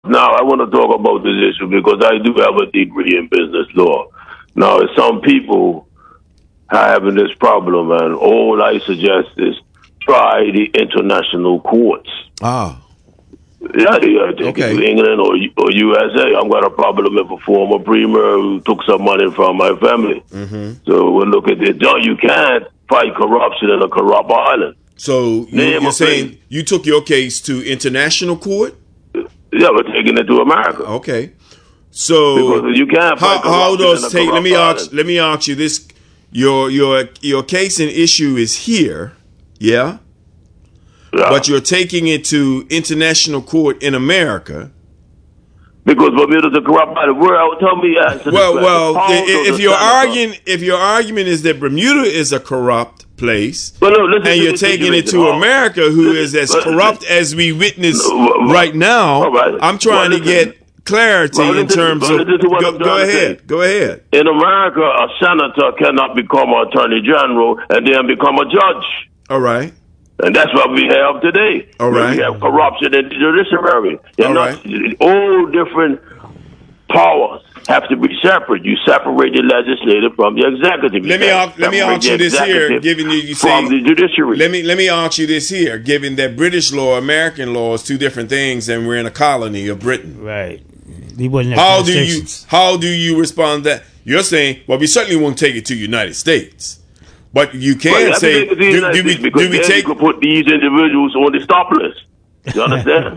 Now, I want to talk about this issue because I do have a degree in business law. Now, some people having this problem, and all I suggest is try the international courts. Ah. Yeah, take it to England or USA. I've got a problem with a former premier who took some money from my family. Mm-hmm. So we'll look at it. No, you can't fight corruption in a corrupt island. So you're saying you took your case to international court? Yeah, we're taking it to America. Okay. So because you can't fight how does take? Let me ask you this: your case and issue is here, yeah. Yeah. But you're taking it to international court in America. Because Bermuda's a corrupt part of the world. Tell me, if your argument is that Bermuda is a corrupt place, and you're taking it to America, who is as corrupt as we witness right now, I'm trying to get clarity in terms of. Go ahead. In America, a senator cannot become an attorney general and then become a judge. All right. And that's what we have today. All right. We have corruption in the judiciary. All different powers have to be separate. You separate the legislative from the executive. Let me ask you this here, given you say from the judiciary. Let me ask you this here, given that British law, American law is two different things, and we're in a colony of Britain. Right. How do you respond to that? You're saying, well, we certainly won't take it to the United States. But you can say, do we take? You put these individuals on the stop list. You understand?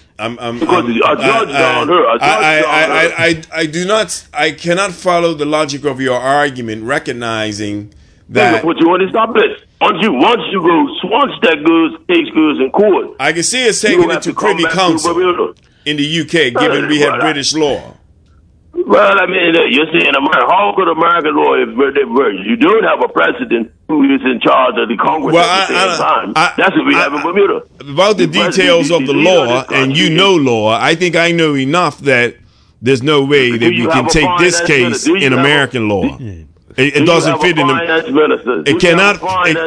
I cannot follow the logic of your argument, recognizing that. Put you on the stop list. Once that case goes in court, I can see us taking it to Privy Council in the UK, given we have British law. Well, I mean, you're saying how could American law if you don't have a president who is in charge of the Congress at the same time? That's what we have in Bermuda. About the details of the law, and you know law, I think I know enough that there's no way that we can take this case in American law. It doesn't fit in the. It cannot.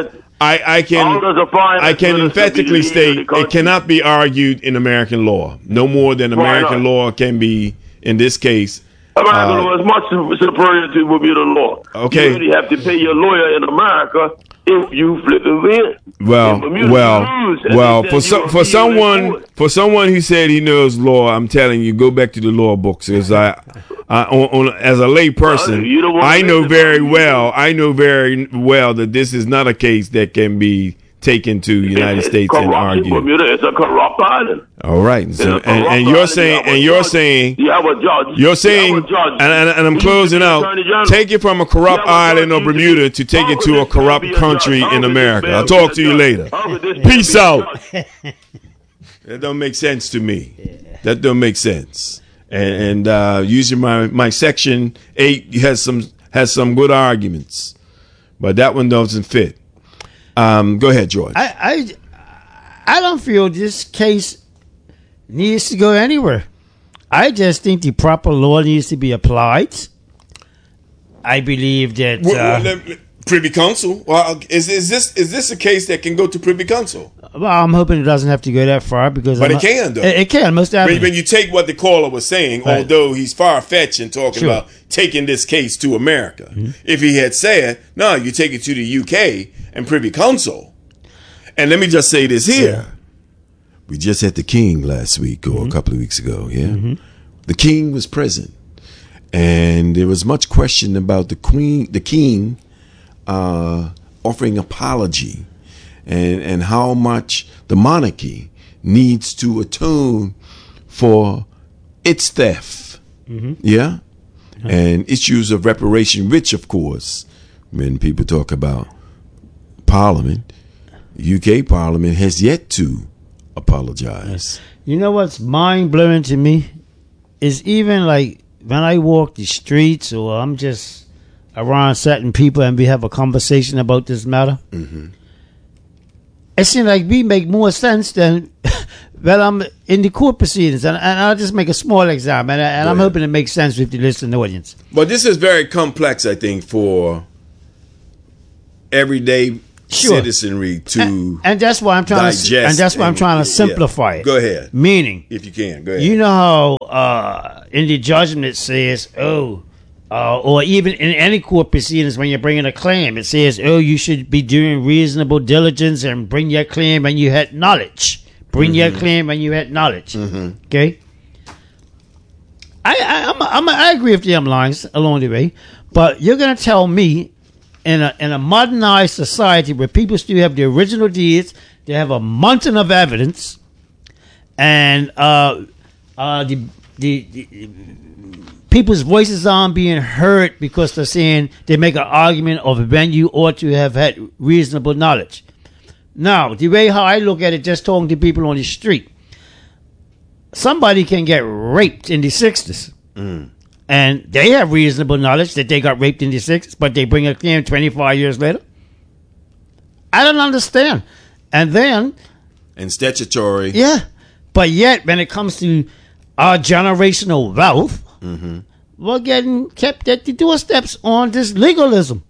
I can emphatically state it cannot be argued in American law. No more than American law can be in this case. American law is much superior to Bermuda law. Okay. You really have to pay your lawyer in America if you flip a win. Well. For someone who said he knows law, I'm telling you, go back to the law books. As as a lay person, I know very well that this is not a case that can be taken to the United States and argued. Bermuda is a corrupt island. All right, so, and you're saying you have a judge. You're saying, and I'm closing out. Take it from a corrupt island of Bermuda to take it to a corrupt country in America. I'll talk to you later. Peace out. That don't make sense to me. That don't make sense. And using my section 8 has some good arguments, but that one doesn't fit. Go ahead, George. I don't feel this case needs to go anywhere. I just think the proper law needs to be applied. I believe that Privy Council. Well, is this a case that can go to Privy Council? Well, I'm hoping it doesn't have to go that far because. But it can, though. It can, most definitely. When you take what the caller was saying, right. Although he's far fetched in talking about taking this case to America, if he had said, "No, you take it to the UK and Privy Council," and let me just say this here: we just had the King last week or a couple of weeks ago. Yeah, the King was present, and there was much question about the King offering apology. And how much the monarchy needs to atone for its theft. Yeah? And issues of reparation, which, of course, when people talk about Parliament, UK Parliament has yet to apologize. You know what's mind-blowing to me is even like when I walk the streets or I'm just around certain people and we have a conversation about this matter, it seems like we make more sense than I'm in the court proceedings. And I'll just make a small example. And I'm hoping it makes sense with the listening audience. But this is very complex, I think, for everyday citizenry to and that's why I'm trying digest. to, and that's why I'm trying to simplify it. Go ahead. Meaning, if you can, go ahead. You know how in the judgment it says, or even in any court proceedings when you're bringing a claim, it says, you should be doing reasonable diligence and bring your claim when you had knowledge. Bring your claim when you had knowledge. Okay? I agree with them lines along the way, but you're going to tell me in a modernized society where people still have the original deeds, they have a mountain of evidence, and the people's voices aren't being heard because they're saying they make an argument of when you ought to have had reasonable knowledge. Now, the way how I look at it, just talking to people on the street, somebody can get raped in the 60s. And they have reasonable knowledge that they got raped in the 60s, but they bring a claim 25 years later. I don't understand. And then... And statutory. Yeah. But yet, when it comes to our generational wealth, we're getting kept at the doorsteps on this legalism.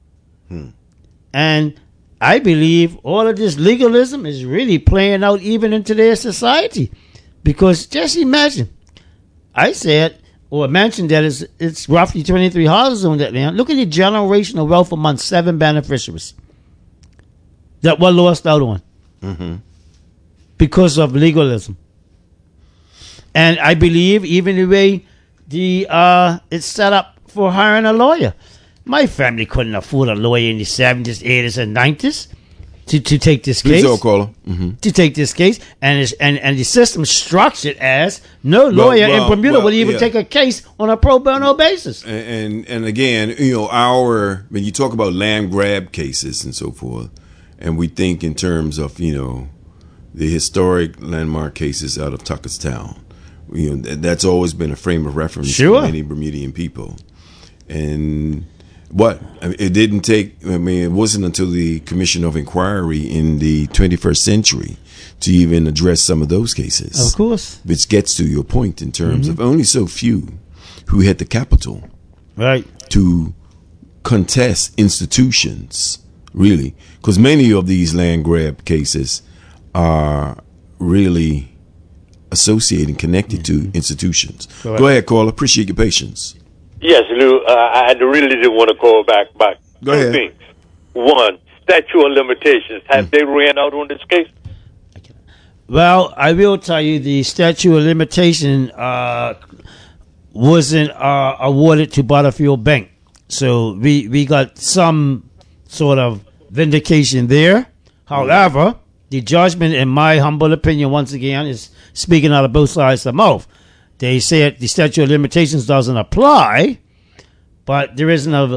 And I believe all of this legalism is really playing out even in today's society. Because just imagine, I said, or mentioned that it's roughly 23 houses on that land. Look at the generational wealth among 7 beneficiaries that were lost out on because of legalism. And I believe even the way it's set up for hiring a lawyer. My family couldn't afford a lawyer in the 70s, 80s, and 90s to take this case. To take this case, and the system structured as no lawyer in Bermuda would even take a case on a pro bono basis. And again, when you talk about land grab cases and so forth, and we think in terms of the historic landmark cases out of Tuckerstown, that's always been a frame of reference for many Bermudian people. And it didn't take, it wasn't until the Commission of Inquiry in the 21st century to even address some of those cases. Of course. Which gets to your point in terms of only so few who had the capital to contest institutions, really. Because many of these land grab cases are really associated and connected to institutions. Go ahead, Carl. Appreciate your patience. Yes, Lou, I really didn't want to call back. Go ahead. Things. One, statute of limitations. Have they ran out on this case? Well, I will tell you the statute of limitation wasn't awarded to Butterfield Bank. So we got some sort of vindication there. However, the judgment, in my humble opinion, once again, is speaking out of both sides of the mouth. They said the statute of limitations doesn't apply, but there isn't a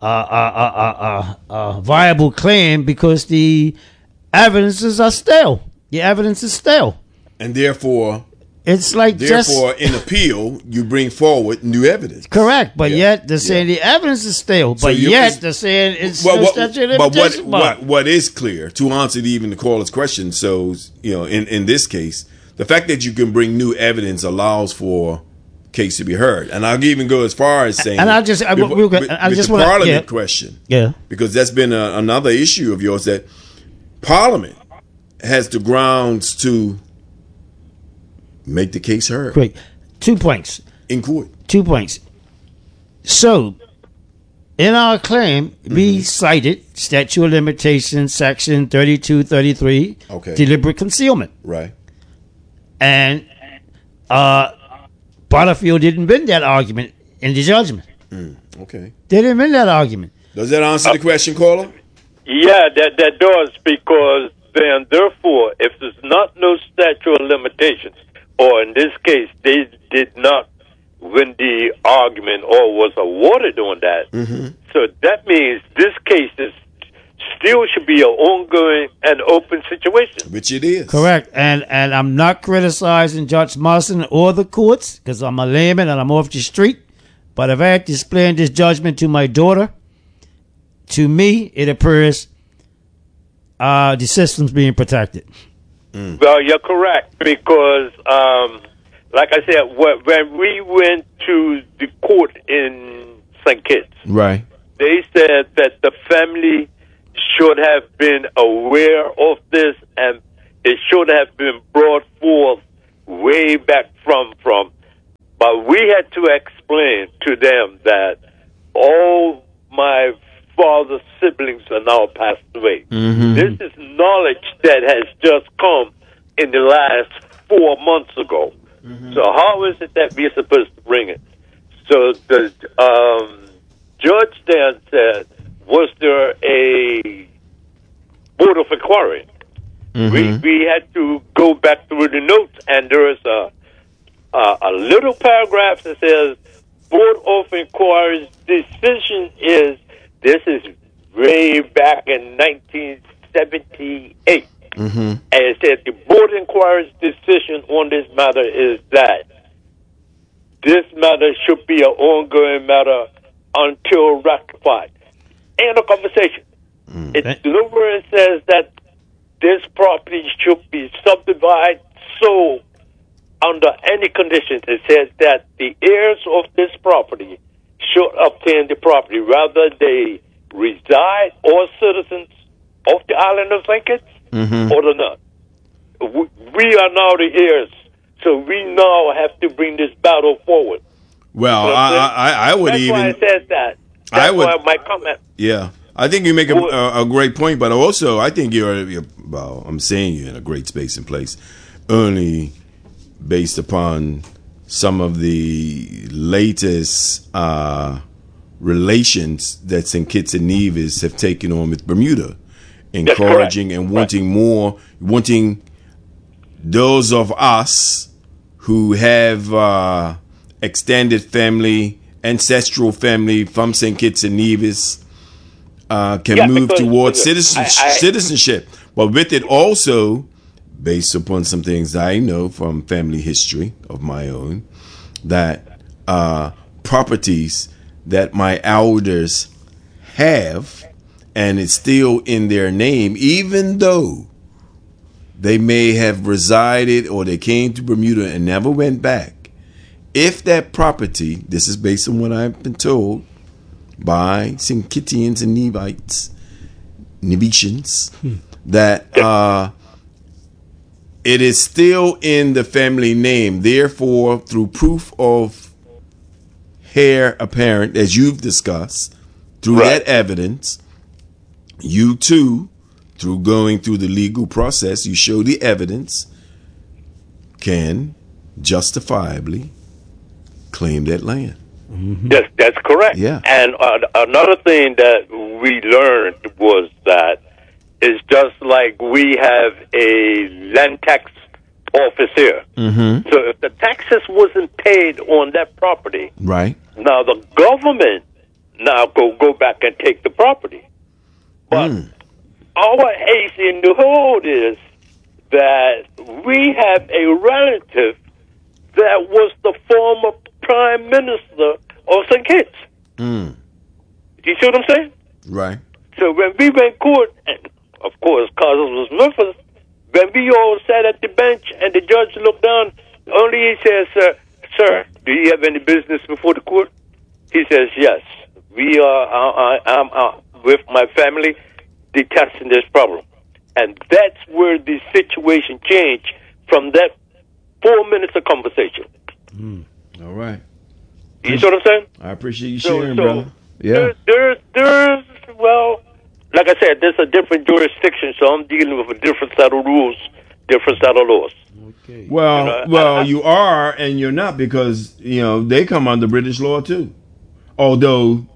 viable claim because the evidences are stale. The evidence is stale. And therefore, it's like in appeal, you bring forward new evidence. Correct, but yet they're saying the evidence is stale. But yet they're saying it's statute of limitations. But what is clear, to answer even the caller's question, so in this case, the fact that you can bring new evidence allows for case to be heard. And I'll even go as far as saying, and I just want the Parliament question, because that's been another issue of yours, that Parliament has the grounds to make the case heard. Great. 2 points in court. 2 points. So, in our claim, we cited statute of limitations, section 3233, deliberate concealment. Right. And Butterfield didn't win that argument in the judgment. Okay. They didn't win that argument. Does that answer the question, caller? Yeah, that does, because then, therefore, if there's no statute of limitations, or in this case, they did not win the argument or was awarded on that, so that means this case still should be an ongoing and open situation. Which it is. Correct. And I'm not criticizing Judge Marston or the courts, because I'm a layman and I'm off the street. But if I had to explain this judgment to my daughter, to me, it appears the system's being protected. Well, you're correct, because, like I said, when we went to the court in St. Kitts, right, they said that the family should have been aware of this, and it should have been brought forth way back from. But we had to explain to them that all my father's siblings are now passed away. Mm-hmm. This is knowledge that has just come in the last 4 months ago. Mm-hmm. So how is it that we're supposed to bring it? So the judge then said, was there a board of inquiry? Mm-hmm. We had to go back through the notes, and there is a little paragraph that says, Board of Inquiry's decision is, this is way back in 1978. Mm-hmm. And it said the Board of Inquiry's decision on this matter is that this matter should be an ongoing matter until rectified. End of conversation. It nowhere says that this property should be subdivided so under any conditions. It says that the heirs of this property should obtain the property, whether they reside or citizens of the island of St. Kitts or not. We are now the heirs, so we now have to bring this battle forward. Well, I would That's even. why I said that. That's why my comment. Yeah, I think you make a great point, but also I think you're well. I'm saying you're in a great space and place, only based upon some of the latest relations that St. Kitts and Nevis have taken on with Bermuda, encouraging and wanting those of us who have extended family, ancestral family from St. Kitts and Nevis can move towards citizenship. But with it also, based upon some things I know from family history of my own, that properties that my elders have and it's still in their name, even though they may have resided or they came to Bermuda and never went back. If that property, this is based on what I've been told by St. Kittians and Nevitians, that it is still in the family name. Therefore, through proof of heir apparent, as you've discussed, through that evidence, you too, through going through the legal process, you show the evidence, can justifiably claim that land. Mm-hmm. Yes, that's correct. Yeah. And another thing that we learned was that it's just like we have a land tax office here. Mm-hmm. So if the taxes wasn't paid on that property, Right. now the government now go back and take the property. But our ace in the hole is that we have a relative that was the former Prime Minister of St. Kitts. Do you see what I'm saying? Right. So when we went court, and of course, Cousins was with us, when we all sat at the bench and the judge looked down, only he says, sir, do you have any business before the court? He says, yes. We are, I'm with my family detesting this problem. And that's where the situation changed from that 4 minutes of conversation. All right. You see what I'm saying? I appreciate you sharing, brother. Yeah. There's, well, like I said, there's a different jurisdiction, so I'm dealing with a different set of rules, different set of laws. Okay. Well, you are and you're not, because they come under British law too. Although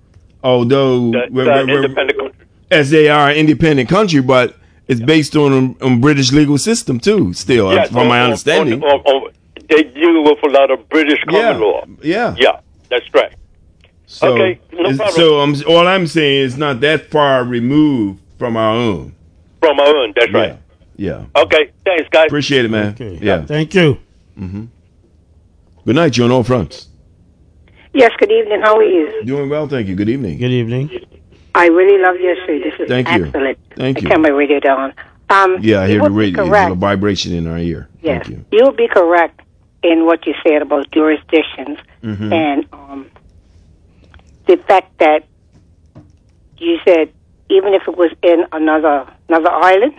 we're independent country, as they are an independent country, but it's based on British legal system too. Still, from my understanding, they deal with a lot of British common law. Yeah, that's right. So, okay, no problem. So all I'm saying is not that far removed from our own. From our own, that's right. Yeah. Okay, thanks, guys. Appreciate it, man. Okay. Yeah. Thank you. Good night. You're on all fronts. Yes, good evening. How are you? Doing well, thank you. Good evening. Good evening. I really love your show. This is Thank you. excellent. Thank you. I turn my radio down. Yeah, I hear the radio. There's Correct. a vibration in our ear. Yes, Thank you. you'll be correct in what you said about jurisdictions and the fact that you said even if it was in another island,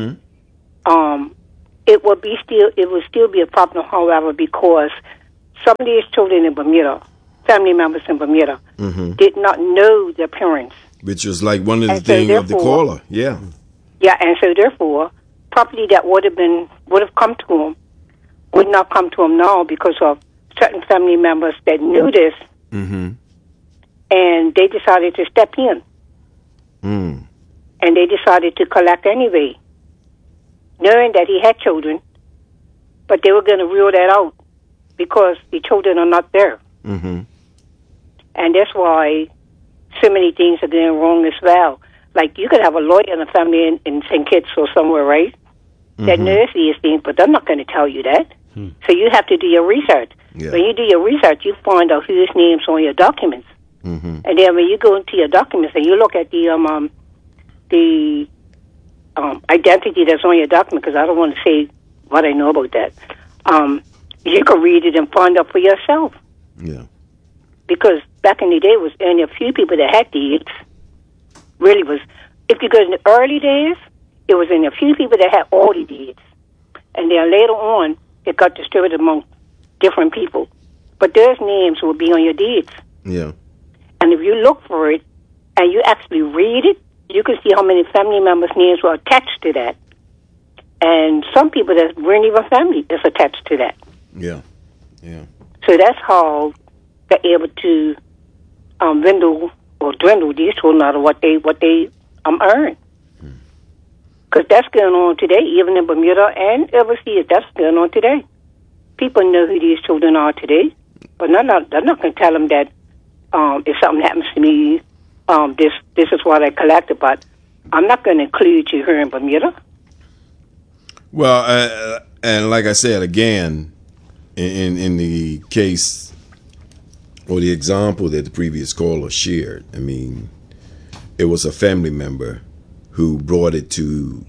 it would still be a problem. However, because some of these children in Bermuda, family members in Bermuda, did not know their parents, which was like one of the things of the caller. Yeah, and so therefore, property that would have come to them would not come to them now because of certain family members that knew this, and they decided to step in. And they decided to collect anyway, knowing that he had children, but they were going to rule that out because the children are not there. And that's why so many things are going wrong as well. Like, you could have a lawyer in a family in St. Kitts or somewhere, right, that knows these things, but they're not going to tell you that. So you have to do your research. Yeah. When you do your research, you find out whose name's on your documents. And then when you go into your documents and you look at the identity that's on your document, because I don't want to say what I know about that, you can read it and find out for yourself. Yeah. Because back in the day, it was only a few people that had deeds. Really was. If you go in the early days, it was only a few people that had all the deeds. And then later on, it got distributed among different people. But those names will be on your deeds. Yeah. And if you look for it and you actually read it, you can see how many family members' names were attached to that. And some people that weren't even family is attached to that. Yeah. Yeah. So that's how they're able to dwindle these children out of what they earn. Because that's going on today, even in Bermuda and overseas. That's going on today. People know who these children are today, but they're not going to tell them that if something happens to me, this is what I collected. But I'm not going to include you here in Bermuda. Well, and like I said again, in the case or the example that the previous caller shared, I mean, it was a family member who brought it to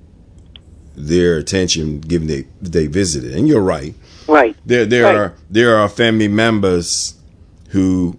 their attention, given they visited. And you're right. Right. There are family members who,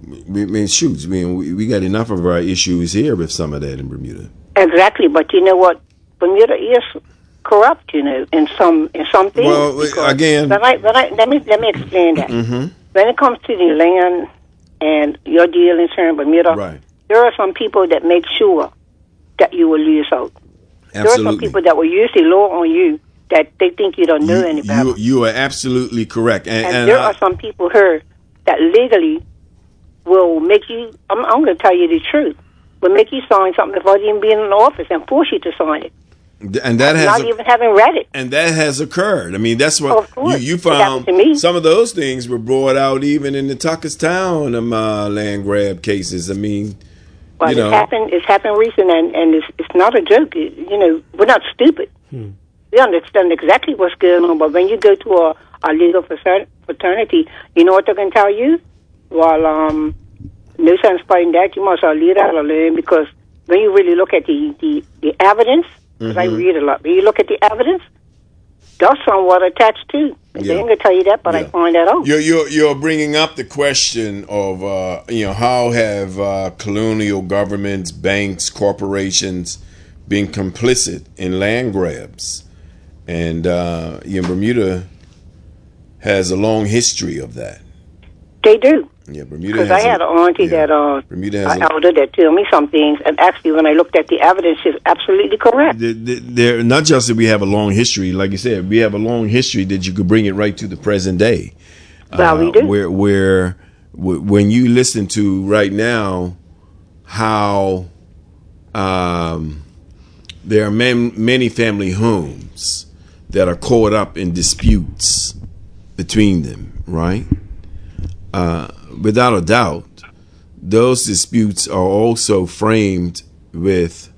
we got enough of our issues here with some of that in Bermuda. Exactly, but you know what? Bermuda is corrupt, in some things. Well, again, let me explain that. When it comes to the land and your dealings here in Bermuda, right, there are some people that make sure that you will lose out. Absolutely. There are some people that will use the law on you that they think you don't know any better. You are absolutely correct. And there are some people here that legally will make you, I'm going to tell you the truth, will make you sign something before you even be in an office and force you to sign it. And that has not even having read it. And that has occurred. I mean, that's what you found. Some of those things were brought out even in the Tuckerstown land grab cases. I mean, well, it's happened recent, and it's not a joke. We're not stupid. We understand exactly what's going on. But when you go to a legal fraternity, you know what they're going to tell you? Well, no sense fighting that. You must leave that alone, because when you really look at the evidence, because I read a lot, when you look at the evidence, they're somewhat attached too. They ain't going to tell you that, but I find that out. You're bringing up the question of how have colonial governments, banks, corporations been complicit in land grabs, and Bermuda has a long history of that. They do. Yeah, Bermuda. Because I had an auntie that elder that told me some things, and actually, when I looked at the evidence, she's absolutely correct. They're not just that we have a long history, like you said, we have a long history that you could bring it right to the present day. Well, we do. Where when you listen to right now how there are many family homes that are caught up in disputes between them, right? Without a doubt, those disputes are also framed with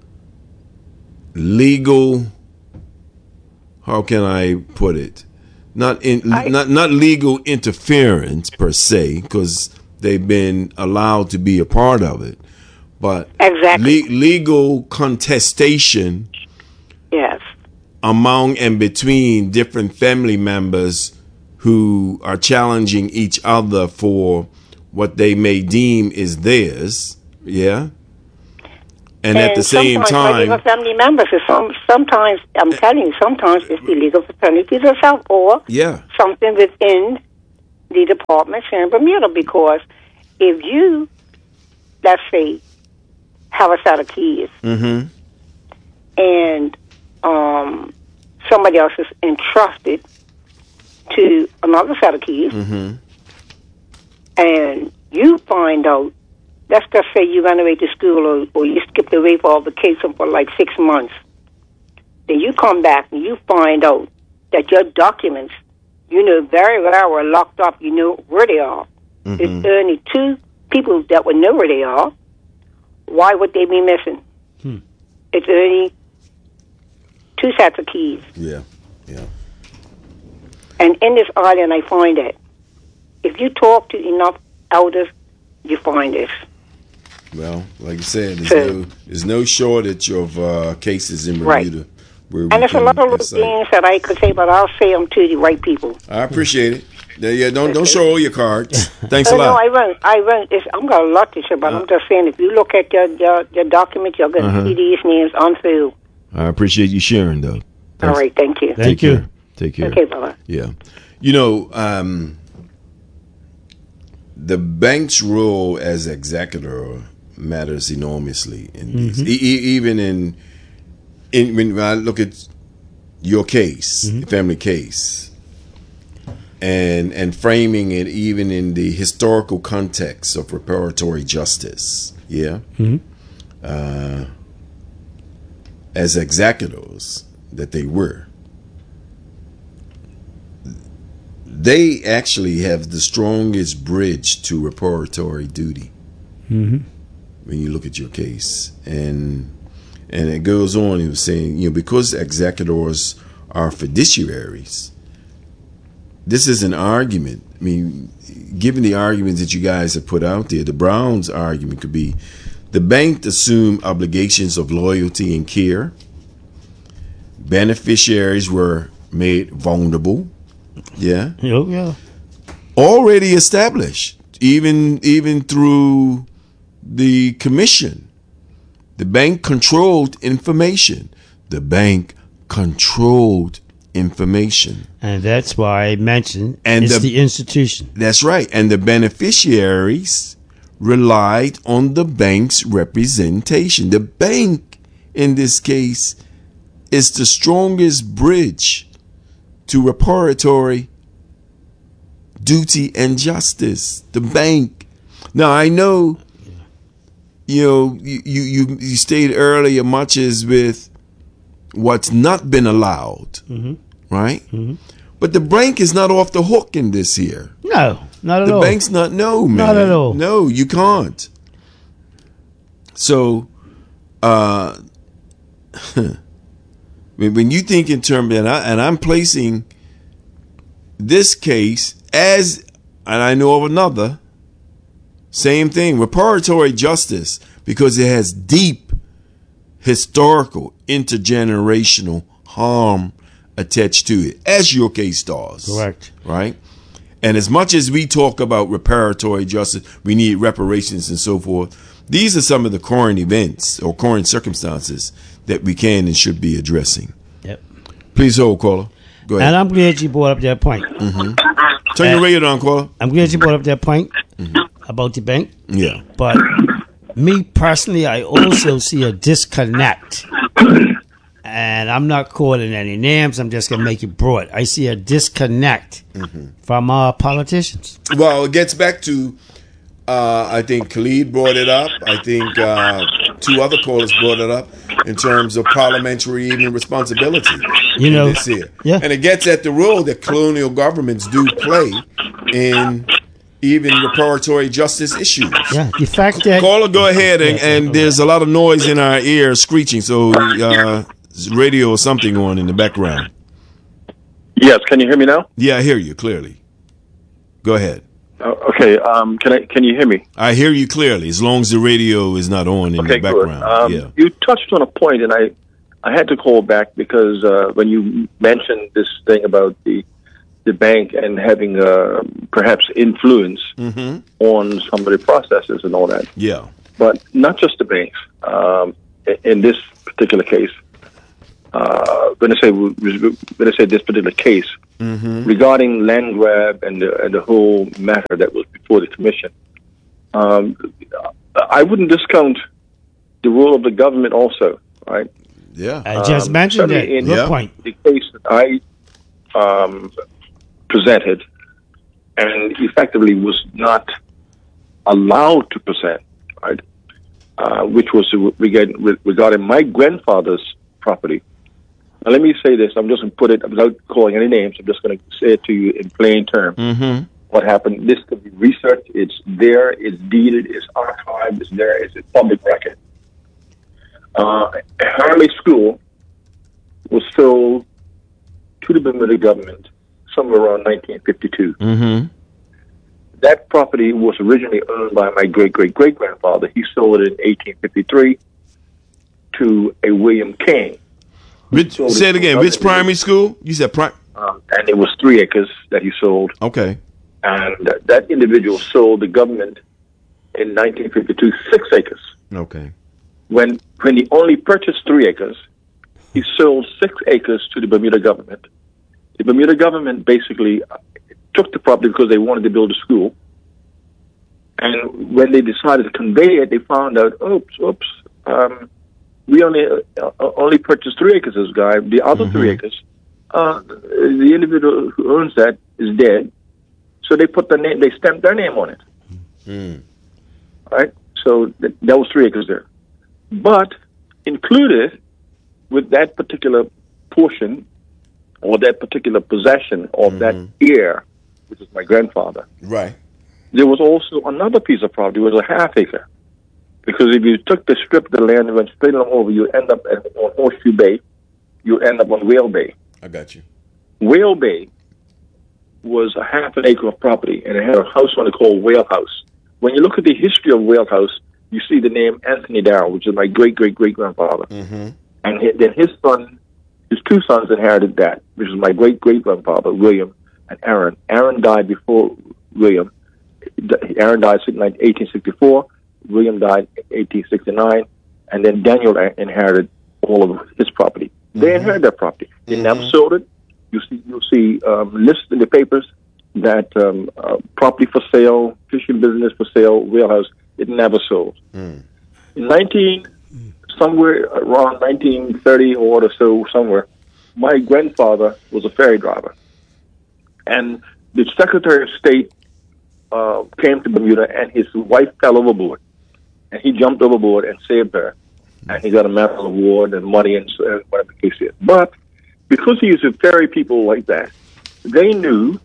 legal, how can I put it? Not legal interference per se, because they've been allowed to be a part of it, but legal contestation. Yes. Among and between different family members who are challenging each other for what they may deem is theirs, yeah? And at the same time, my family members. Sometimes I'm telling you, sometimes it's the legal fraternities itself, or something within the department here in Bermuda. Because if you, let's say, have a set of keys, and somebody else is entrusted to another set of keys, and you find out, let's just say you ran away to school or you skipped away for vacation for like 6 months. Then you come back and you find out that your documents, you know very well, were locked up. You know where they are. There's only 2 people that would know where they are. Why would they be missing? It's only 2 sets of keys. Yeah. And in this island, I find that if you talk to enough elders, you find this. Well, like you said, there's no shortage of cases in Bermuda. And there's a lot of little things that I could say, but I'll say them to the right people. I appreciate it. Yeah, don't show all your cards. Thanks a lot. No, I won't. I'm got a lot to say, but I'm just saying, if you look at your document, you're going to see these names unfilled. I appreciate you sharing, though. Thanks. All right, thank you. Thank you. Take care. Okay, bye-bye. Yeah. You know, the bank's role as executor matters enormously in these. Even in when I look at your case, the family case, and framing it even in the historical context of reparatory justice, as executors that they were, they actually have the strongest bridge to reparatory duty. When you look at your case, and it goes on. He was saying, because executors are fiduciaries, this is an argument. I mean, given the arguments that you guys have put out there, the Browns argument could be the bank assumed obligations of loyalty and care. Beneficiaries were made vulnerable. Yeah. Already established, even through the commission. The bank controlled information. And that's why I mentioned it's the institution. That's right. And the beneficiaries relied on the bank's representation. The bank, in this case, is the strongest bridge to reparatory duty and justice. The bank. Now, I know, you stated earlier, much as with what's not been allowed, right? But the bank is not off the hook in this here. No, not at all. The bank's not, man. Not at all. No, you can't. So, when you think in terms, and I'm placing this case as, and I know of another, same thing, reparatory justice, because it has deep historical, intergenerational harm attached to it, as your case does. Correct. Right? And as much as we talk about reparatory justice, we need reparations and so forth, these are some of the current events or current circumstances that we can and should be addressing. Yep. Please hold, caller. Go ahead. And I'm glad you brought up that point. Turn your radio down, caller. I'm glad you brought up that point about the bank. Yeah. But me personally, I also see a disconnect. And I'm not calling any names. I'm just going to make it broad. I see a disconnect from our politicians. Well, it gets back to, I think Khalid brought it up. I think 2 other callers brought it up in terms of parliamentary even responsibility. This here. Yeah. And it gets at the role that colonial governments do play in even reparatory justice issues. Yeah, the fact that... Caller, go ahead, and there's a lot of noise in our ears, screeching, so radio or something on in the background. Yes, can you hear me now? Yeah, I hear you clearly. Go ahead. Okay, can you hear me? I hear you clearly, as long as the radio is not on in the background. Good. You touched on a point, and I had to call back because when you mentioned this thing about the bank and having perhaps influence on some of the processes and all that. Yeah. But not just the banks. in this particular case, when I say this particular case, regarding land grab and the whole matter that was before the commission, I wouldn't discount the role of the government also, right? Yeah. I just mentioned that. Good point. The case that I presented and effectively was not allowed to present, right? Which was regarding my grandfather's property. Now, let me say this. I'm just going to put it, without calling any names, I'm just going to say it to you in plain terms. What happened. This could be researched. It's there. It's deeded. It's archived. It's there. It's a public record. Harley School was sold to the Bermuda government somewhere around 1952. That property was originally owned by my great-great-great-grandfather. He sold it in 1853 to a William King. Say it again. Which primary school? You said and it was 3 acres that he sold. Okay. And that individual sold the government in 1952 6 acres. Okay. When he only purchased 3 acres, he sold 6 acres to the Bermuda government. The Bermuda government basically took the property because they wanted to build a school. And when they decided to convey it, they found out, we only purchased 3 acres. This guy, the other 3 acres, the individual who owns that is dead. So they put the name, they stamped their name on it. Right. So that was 3 acres there. But included with that particular portion or that particular possession of that heir, which is my grandfather. Right. There was also another piece of property. It was a half acre. Because if you took the strip of the land and went straight along over, you end up on Horseshoe Bay. You end up on Whale Bay. I got you. Whale Bay was a half an acre of property, and it had a house on it called Whale House. When you look at the history of Whale House, you see the name Anthony Darrell, which is my great-great-great-grandfather. And then his 2 sons inherited that, which is my great-great-grandfather, William and Aaron. Aaron died before William. Aaron died in 1864. William died in 1869. And then Daniel inherited all of his property. They inherited that property. They never sold it. You'll see lists in the papers that property for sale, fishing business for sale, wheelhouse, it never sold. In somewhere around 1930 or so, somewhere, my grandfather was a ferry driver. And the Secretary of State came to Bermuda, and his wife fell overboard. And he jumped overboard and saved her. And he got a medal award and money and whatever the case is. But because he used to ferry people like that, he knew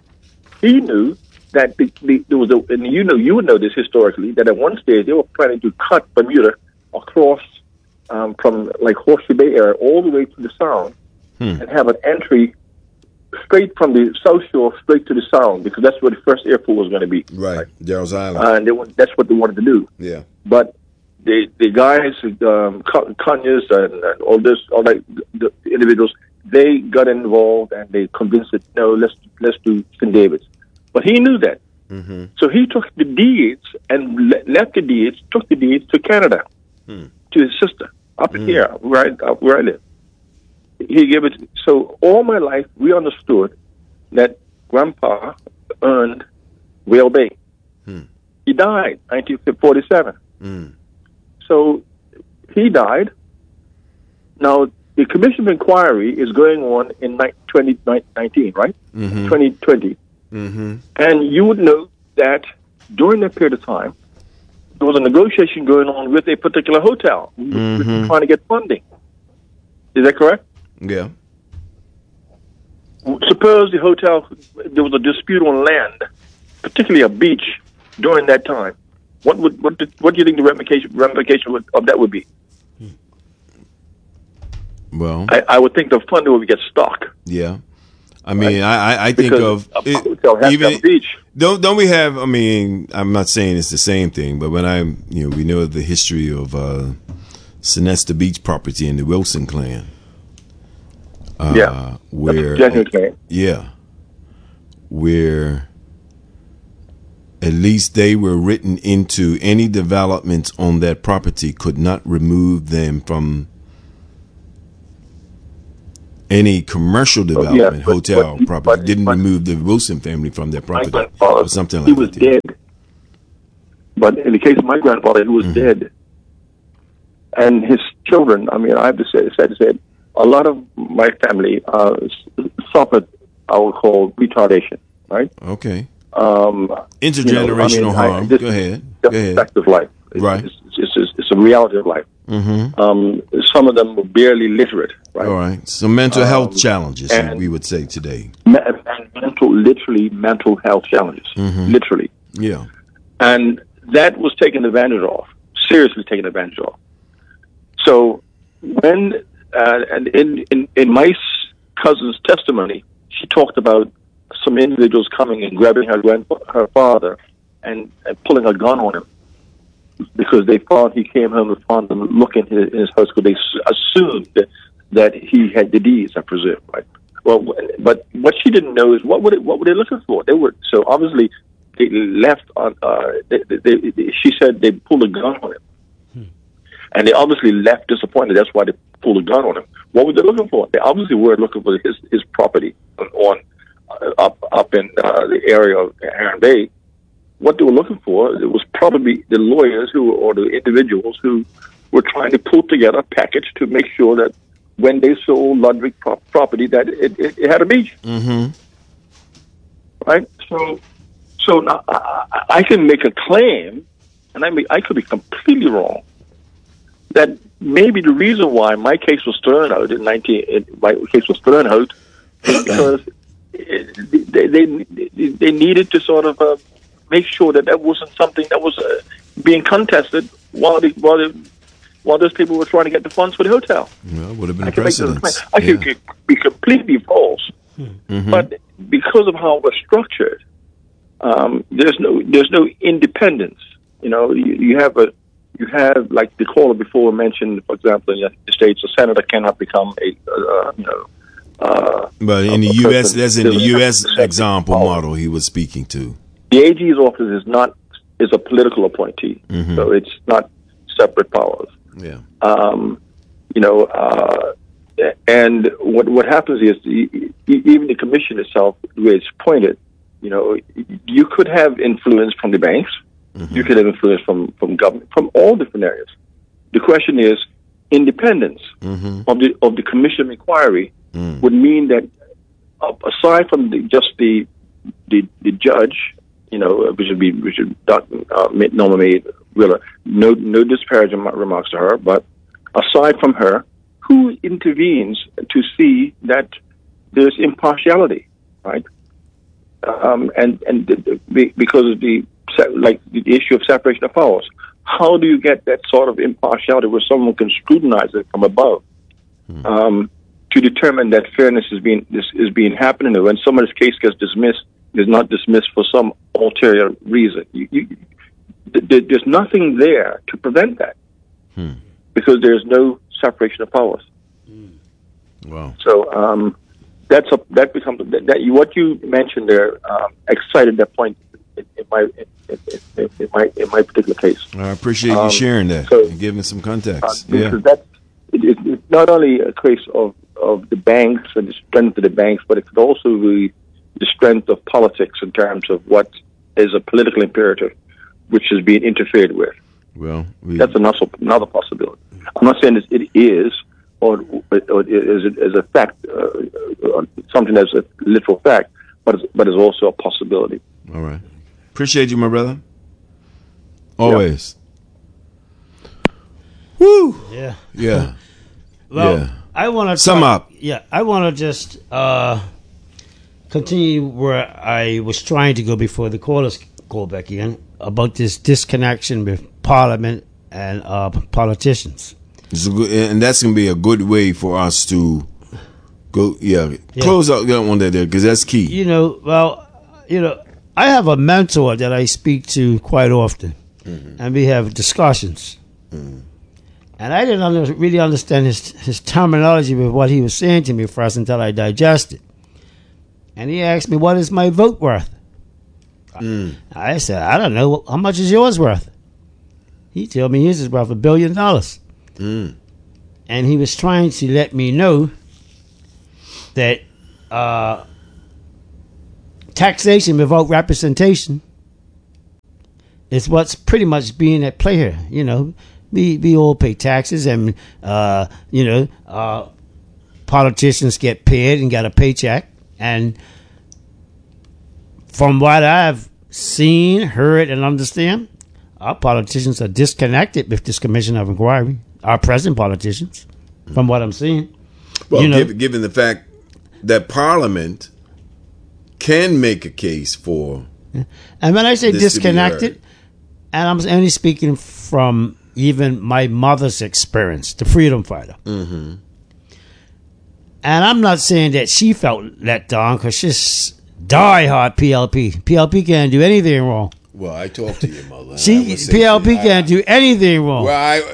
that there was and you would know this historically, that at one stage they were planning to cut Bermuda across from like Horseshoe Bay area all the way to the Sound and have an entry straight from the South Shore straight to the Sound, because that's where the first airport was going to be. Right, Darrell's Island. And that's what they wanted to do. Yeah. But the guys, Conyers and all that, the individuals, they got involved and they convinced it, no, let's do St. David's. But he knew that. So he took the deeds and left the deeds, took the deeds to Canada, to his sister, up here, where I live. He gave it. So all my life, we understood that Grandpa earned Whale Bay. He died 1947. So he died. Now, the Commission of Inquiry is going on in 2019, right? 2020. And you would know that during that period of time, there was a negotiation going on with a particular hotel trying to get funding. Is that correct? Yeah. Suppose the hotel, there was a dispute on land, particularly a beach, during that time. What do you think the ramification of that would be? Well, I would think the funding would get stuck. Yeah. I mean, right? I think because of it, even beach. Don't we have? I mean, I'm not saying it's the same thing, but when we know the history of Sonesta Beach property in the Wilson clan. Where genuine clan. Yeah, where at At least they were written into any developments on that property could not remove them from any commercial development, hotel property. Didn't remove the Wilson family from their property or something like that. He was dead. But in the case of my grandfather, he was dead. And his children, I mean, I have to say, a lot of my family suffered, I would call, retardation, right? Okay. Intergenerational harm. Go ahead. Fact of life. Right. It's a reality of life. Some of them were barely literate, right? All right. So mental health challenges, we would say today. Literally mental health challenges. Literally. Yeah. And that was taken advantage of, seriously taken advantage of. So when, and in my cousin's testimony, she talked about some individuals coming and grabbing her father and pulling a gun on him because they thought he came home and found them looking in his house because they assumed that he had disease, I presume, right? Well, but what she didn't know is what were they looking for? They were so obviously they left on. She said they pulled a gun on him, and they obviously left disappointed. That's why they pulled a gun on him. What were they looking for? They obviously were looking for his property up in the area of Heron Bay. What they were looking for, it was probably the lawyers or the individuals who were trying to pull together a package to make sure that when they sold Ludwig property, that it had a beach. Right? So now I can make a claim, and I could be completely wrong, that maybe the reason why my case was thrown out is because they needed to sort of make sure that wasn't something that was being contested while those people were trying to get the funds for the hotel. Well, would have been precedence. I could be completely false, but because of how we're structured, there's no independence. You know, you have like the caller before mentioned, for example, in the States, a senator cannot become but in the U.S., that's in the U.S. example model he was speaking to. The AG's office is a political appointee, so it's not separate powers. Yeah. And what happens is even the commission itself, the way it's appointed, you could have influence from the banks, you could have influence from government, from all different areas. The question is independence of the commission of inquiry would mean that aside from the judge, which would Norma May Wheeler, no disparaging remarks to her, but aside from her, who intervenes to see that there's impartiality, right? Because of the issue of separation of powers, how do you get that sort of impartiality where someone can scrutinize it from above to determine that fairness is being happening, and when somebody's case gets dismissed, is not dismissed for some ulterior reason? There's nothing there to prevent that because there's no separation of powers. Wow. So that becomes what you mentioned there excited that point in my particular case. I appreciate you sharing that and giving some context. It's not only a case of the banks and the strength of the banks, but it could also be the strength of politics in terms of what is a political imperative, which is being interfered with. Well, that's another possibility. I'm not saying it is, or is a fact, something that's a literal fact, but it's also a possibility. All right. Appreciate you, my brother. Always. Yeah. Woo. Yeah. Yeah. Well, yeah. I want to sum up. Yeah, I want to just continue where I was trying to go before the callers call back in about this disconnection with Parliament and politicians. And that's going to be a good way for us to go. Yeah. Close out that one there because that's key. I have a mentor that I speak to quite often, and we have discussions. And I didn't really understand his terminology with what he was saying to me first until I digested. And he asked me, what is my vote worth? I said, I don't know. How much is yours worth? He told me his is worth $1 billion. And he was trying to let me know that taxation without representation is what's pretty much being at play here. You know, we all pay taxes, and politicians get paid and got a paycheck. And from what I've seen, heard, and understand, our politicians are disconnected with this commission of inquiry. Our present politicians, from what I'm seeing. Well, given the fact that Parliament can make a case for, and when I say disconnected, and I'm only speaking from even my mother's experience, the freedom fighter. Mm-hmm. And I'm not saying that she felt let down, because she's diehard PLP. PLP can't do anything wrong. Well, I talked to your mother. PLP can't do anything wrong. Well,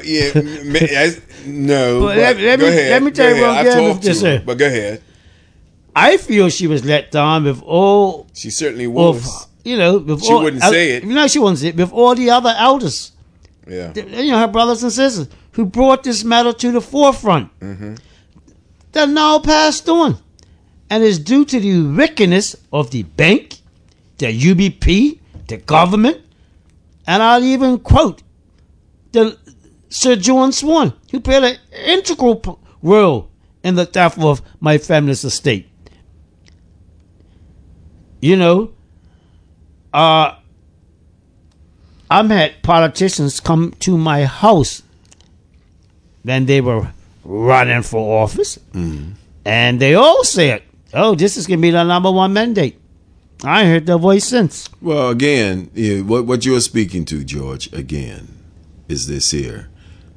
no. Let me tell you what I'm saying. But go ahead. I feel she was let down with all. She certainly was. She wouldn't say it. No, she wouldn't say it. With all the other elders. Yeah. Her brothers and sisters who brought this matter to the forefront. Mm-hmm. They're now passed on. And it's due to the wickedness of the bank, the UBP, the government, and I'll even quote Sir John Swan, who played an integral role in the theft of my family's estate. I've had politicians come to my house when they were running for office, and they all said, "Oh, this is going to be the number one mandate." I ain't heard their voice since. Well, again, what you're speaking to, George, again, is this here.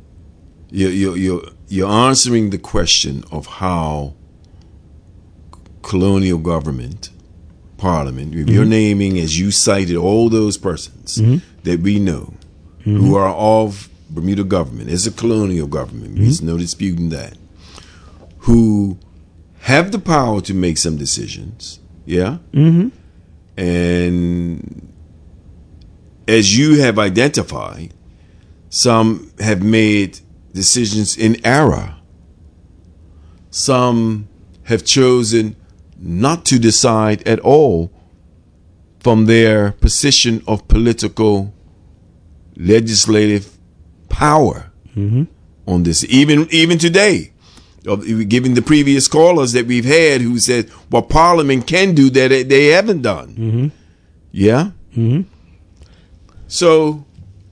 You're answering the question of how colonial government, Parliament, you're naming, as you cited, all those persons that we know who are of Bermuda government, as a colonial government, there's no disputing that, who have the power to make some decisions, yeah? Mm-hmm. And as you have identified, some have made decisions in error. Some have chosen not to decide at all from their position of political, legislative power on this. Even today, given the previous callers that we've had who said, well, Parliament can do that they haven't done. Yeah? So,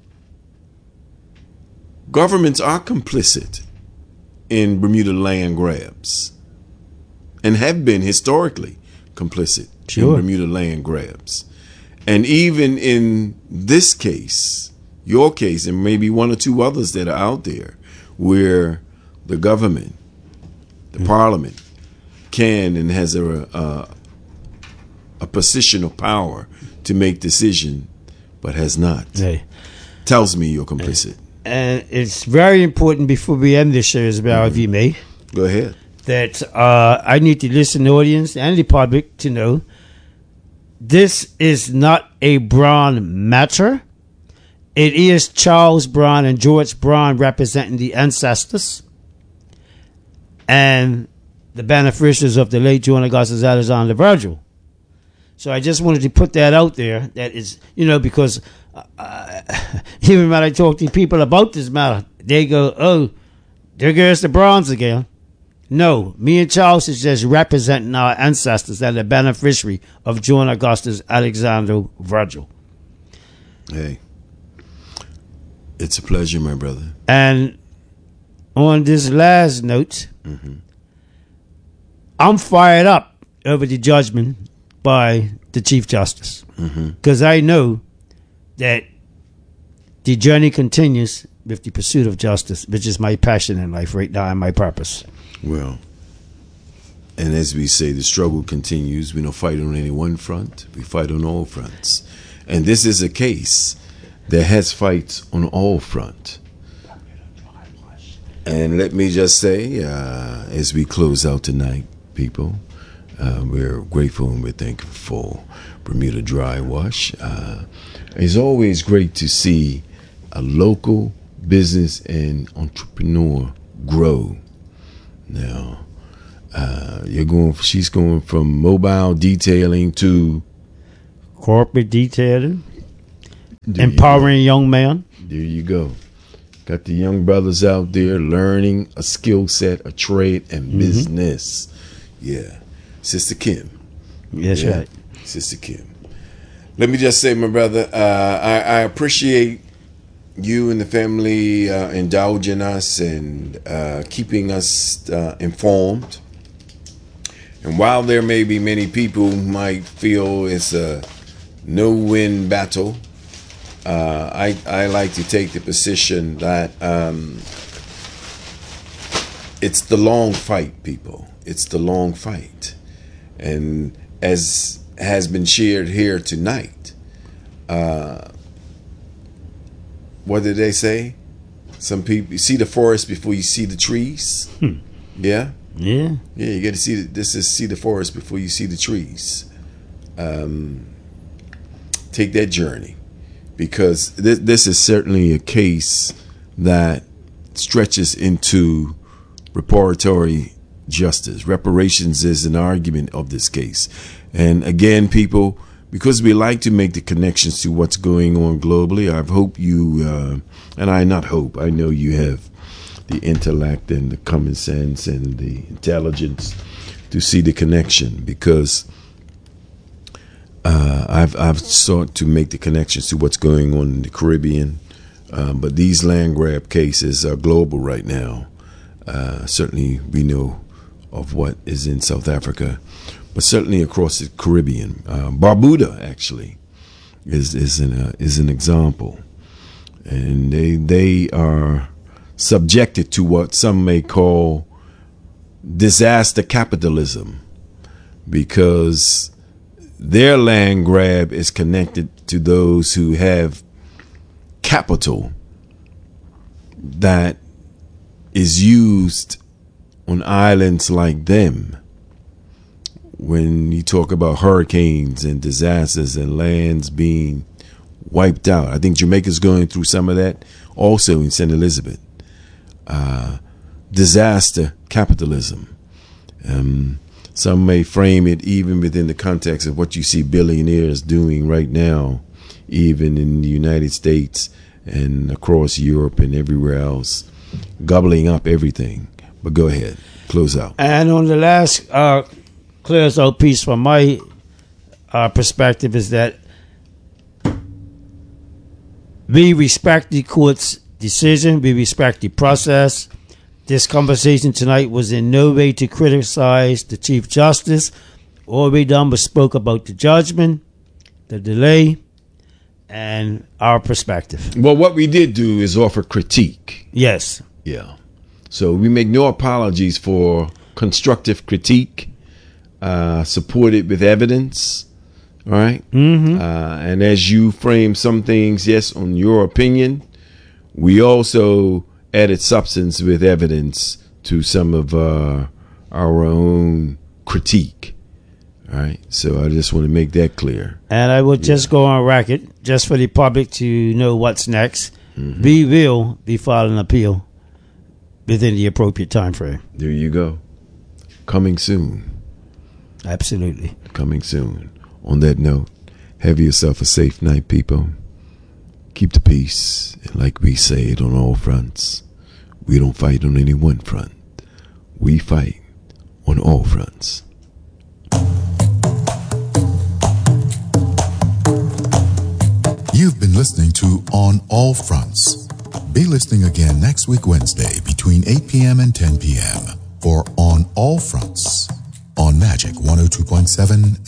governments are complicit in Bermuda land grabs and have been historically complicit in Bermuda land grabs. And even in this case, your case, and maybe one or two others that are out there, where the government, the Parliament, can and has a position of power to make decision, but has not. Hey. Tells me you're complicit. And it's very important before we end this show, Isabel, if you may. Go ahead. That I need to listen to the audience and the public to know this is not a Brown matter. It is Charles Brown and George Brown representing the ancestors and the beneficiaries of the late John Augustus Alexander Virgil. So I just wanted to put that out there. That is, because even when I talk to people about this matter, they go, "Oh, there goes the Browns again." No, me and Charles is just representing our ancestors and the beneficiary of John Augustus Alexander Virgil. Hey, it's a pleasure, my brother. And on this last note, I'm fired up over the judgment by the Chief Justice, because I know that the journey continues with the pursuit of justice, which is my passion in life right now and my purpose. Well, and as we say, the struggle continues. We don't fight on any one front. We fight on all fronts. And this is a case that has fights on all fronts. And let me just say, as we close out tonight, people, We're grateful and we're thankful for Bermuda Dry Wash. It's always great to see a local business and entrepreneur grow. Now, she's going from mobile detailing to corporate detailing, empowering young man. There you go. Got the young brothers out there learning a skill set, a trade, and business. Yeah. Sister Kim. That's right. Sister Kim. Let me just say, my brother, I appreciate you and the family indulging us and keeping us informed. And while there may be many people who might feel it's a no-win battle, I like to take the position that it's the long fight, people. It's the long fight. And as has been shared here tonight, what did they say? Some people, you see the forest before you see the trees. Yeah? Yeah. Yeah, you got to see the forest before you see the trees. Take that journey, because this is certainly a case that stretches into reparatory justice. Reparations is an argument of this case. And again, people, because we like to make the connections to what's going on globally, I hope you, I know you have the intellect and the common sense and the intelligence to see the connection, because I've sought to make the connections to what's going on in the Caribbean, but these land grab cases are global right now. Certainly we know of what is in South Africa, but certainly across the Caribbean. Barbuda actually is an example, and they are subjected to what some may call disaster capitalism, because their land grab is connected to those who have capital that is used on islands like them. When you talk about hurricanes and disasters and lands being wiped out, I think Jamaica's going through some of that also in St. Elizabeth. Disaster capitalism. Some may frame it even within the context of what you see billionaires doing right now, even in the United States and across Europe and everywhere else, gobbling up everything. But go ahead, close out. And on the last close out piece from my perspective is that we respect the court's decision. We respect the process. This conversation tonight was in no way to criticize the Chief Justice. All we done was spoke about the judgment, the delay, and our perspective. Well, what we did do is offer critique. Yes. Yeah. So we make no apologies for constructive critique, supported with evidence. All right. And as you frame some things, yes, on your opinion, we also added substance with evidence to some of our own critique. All right. So I just want to make that clear. And I will just go on record, just for the public to know what's next. We will be filing an appeal within the appropriate time frame. There you go. Coming soon. Absolutely. Coming soon. On that note, have yourself a safe night, people. Keep the peace. And like we say it on all fronts, we don't fight on any one front. We fight on all fronts. You've been listening to On All Fronts. Be listening again next week, Wednesday, between 8 p.m. and 10 p.m. for On All Fronts on Magic 102.7